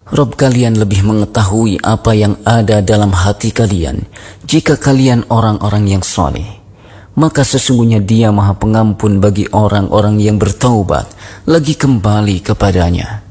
Rob kalian lebih mengetahui apa yang ada dalam hati kalian. Jika kalian orang-orang yang saleh, maka sesungguhnya Dia Maha Pengampun bagi orang-orang yang bertaubat lagi kembali kepadanya.